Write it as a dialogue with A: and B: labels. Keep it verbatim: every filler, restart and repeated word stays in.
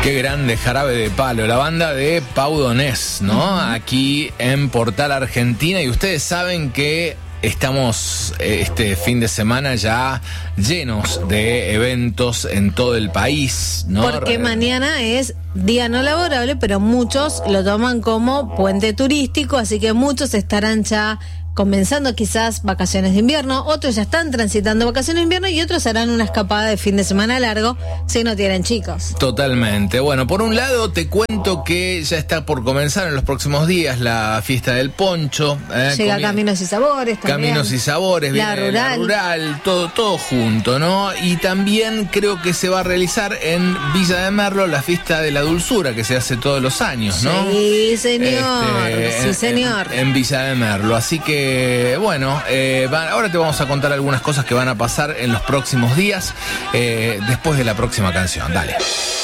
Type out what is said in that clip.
A: Qué grande Jarabe de Palo, la banda de Pau Donés, ¿no? Uh-huh. Aquí en Portal Argentina, y ustedes saben que estamos este fin de semana ya llenos de eventos en todo el país, ¿no?
B: Porque mañana es día no laborable, pero muchos lo toman como puente turístico, así que muchos estarán ya comenzando quizás vacaciones de invierno, otros ya están transitando vacaciones de invierno y otros harán una escapada de fin de semana largo si no tienen chicos.
A: Totalmente. Bueno, por un lado te cuento que ya está por comenzar en los próximos días la fiesta del poncho. Eh,
B: Llega
A: comi-
B: Caminos y Sabores también.
A: Caminos y Sabores,
B: La
A: viene
B: rural.
A: la rural, todo, todo junto, ¿no? Y también creo que se va a realizar en Villa de Merlo la fiesta de la dulzura que se hace todos los años, ¿no?
B: Sí, señor.
A: Este,
B: sí,
A: en,
B: señor.
A: En, en Villa de Merlo. Así que, bueno, eh, va, ahora te vamos a contar algunas cosas que van a pasar en los próximos días, eh, después de la próxima canción. Dale.